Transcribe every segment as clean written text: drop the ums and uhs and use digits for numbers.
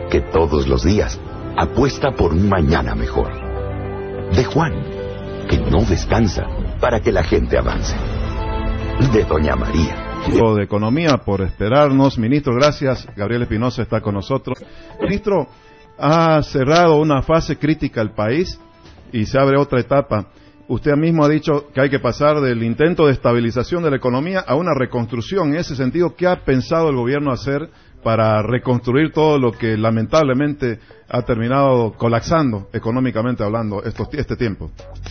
que todos los días apuesta por un mañana mejor. De Juan, que no descansa para que la gente avance. De doña María. De Economía por esperarnos. Ministro, gracias. Gabriel Espinosa está con nosotros. Ministro, ha cerrado una fase crítica el país y se abre otra etapa. Usted mismo ha dicho que hay que pasar del intento de estabilización de la economía a una reconstrucción. En ese sentido, ¿qué ha pensado el gobierno hacer para reconstruir todo lo que lamentablemente ha terminado colapsando económicamente hablando este tiempo?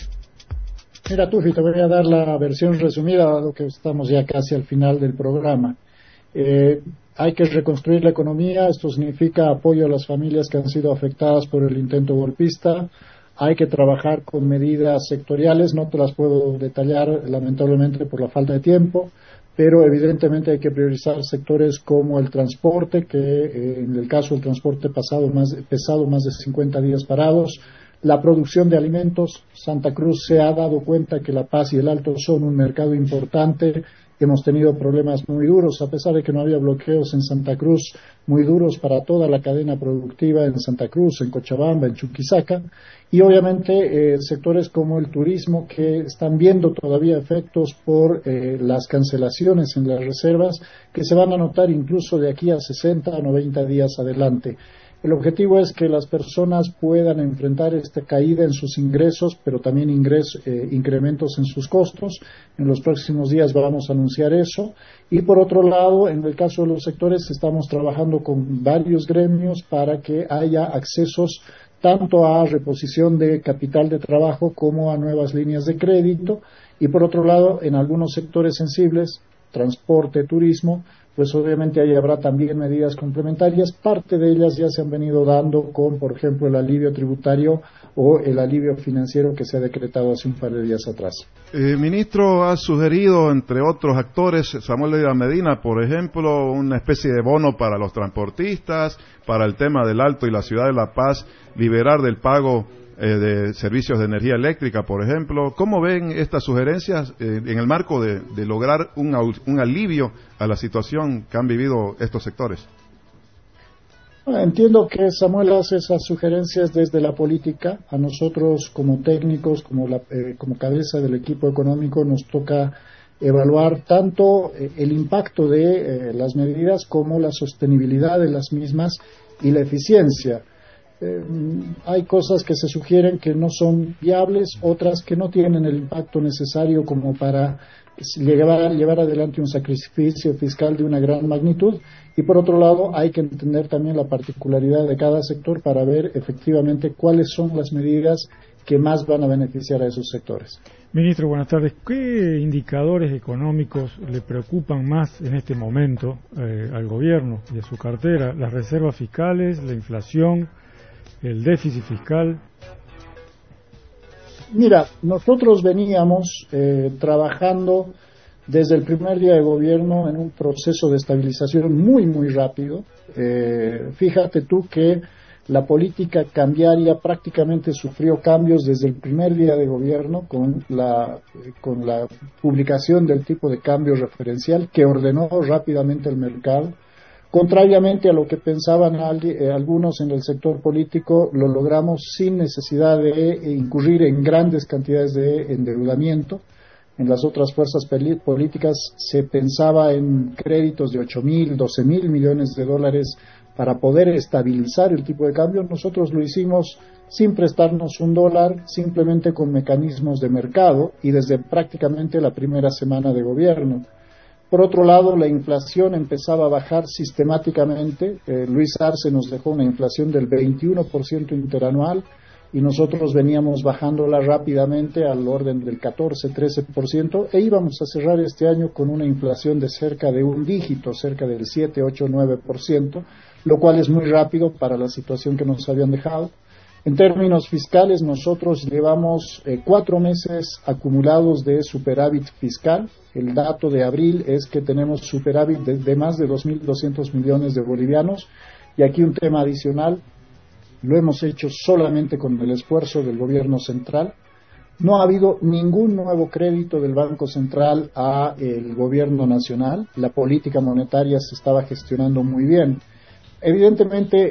Mira, Tufi, te voy a dar la versión resumida, dado que estamos ya casi al final del programa. Hay que reconstruir la economía, esto significa apoyo a las familias que han sido afectadas por el intento golpista. Hay que trabajar con medidas sectoriales, no te las puedo detallar lamentablemente por la falta de tiempo, pero evidentemente hay que priorizar sectores como el transporte, que en el caso del transporte pesado más de 50 días parados. La producción de alimentos, Santa Cruz se ha dado cuenta que La Paz y el Alto son un mercado importante. Hemos tenido problemas muy duros, a pesar de que no había bloqueos en Santa Cruz, muy duros para toda la cadena productiva en Santa Cruz, en Cochabamba, en Chuquisaca, y obviamente sectores como el turismo, que están viendo todavía efectos por las cancelaciones en las reservas, que se van a notar incluso de aquí a 60 a 90 días adelante. El objetivo es que las personas puedan enfrentar esta caída en sus ingresos, pero también incrementos en sus costos. En los próximos días vamos a anunciar eso. Y por otro lado, en el caso de los sectores, estamos trabajando con varios gremios para que haya accesos tanto a reposición de capital de trabajo como a nuevas líneas de crédito. Y por otro lado, en algunos sectores sensibles, transporte, turismo, pues obviamente ahí habrá también medidas complementarias. Parte de ellas ya se han venido dando con, por ejemplo, el alivio tributario o el alivio financiero que se ha decretado hace un par de días atrás. Ministro, ha sugerido, entre otros actores, Samuel Leiva Medina, por ejemplo, una especie de bono para los transportistas, para el tema del Alto y la ciudad de La Paz, liberar del pago de servicios de energía eléctrica, por ejemplo. ¿Cómo ven estas sugerencias en el marco de lograr un alivio a la situación que han vivido estos sectores? Bueno, entiendo que Samuel hace esas sugerencias desde la política. A nosotros como técnicos, como cabeza del equipo económico, nos toca evaluar tanto el impacto de las medidas como la sostenibilidad de las mismas y la eficiencia. Hay cosas que se sugieren que no son viables, otras que no tienen el impacto necesario como para llevar adelante un sacrificio fiscal de una gran magnitud, y por otro lado hay que entender también la particularidad de cada sector para ver efectivamente cuáles son las medidas que más van a beneficiar a esos sectores. Ministro, buenas tardes. ¿Qué indicadores económicos le preocupan más en este momento al gobierno y a su cartera? ¿Las reservas fiscales, la inflación, el déficit fiscal? Mira, nosotros veníamos trabajando desde el primer día de gobierno en un proceso de estabilización muy rápido. Fíjate tú que la política cambiaria prácticamente sufrió cambios desde el primer día de gobierno con la publicación del tipo de cambio referencial que ordenó rápidamente el mercado. Contrariamente a lo que pensaban algunos en el sector político, lo logramos sin necesidad de incurrir en grandes cantidades de endeudamiento. En las otras fuerzas políticas se pensaba en créditos de 8.000, 12.000 millones de dólares para poder estabilizar el tipo de cambio. Nosotros lo hicimos sin prestarnos un dólar, simplemente con mecanismos de mercado y desde prácticamente la primera semana de gobierno. Por otro lado, la inflación empezaba a bajar sistemáticamente. Luis Arce nos dejó una inflación del 21% interanual y nosotros veníamos bajándola rápidamente al orden del 14-13% e íbamos a cerrar este año con una inflación de cerca de un dígito, cerca del 7, 8, 9%, lo cual es muy rápido para la situación que nos habían dejado. En términos fiscales, nosotros llevamos 4 meses acumulados de superávit fiscal. El dato de abril es que tenemos superávit de más de 2.200 millones de bolivianos. Y aquí un tema adicional, lo hemos hecho solamente con el esfuerzo del gobierno central. No ha habido ningún nuevo crédito del Banco Central a el gobierno nacional. La política monetaria se estaba gestionando muy bien. Evidentemente,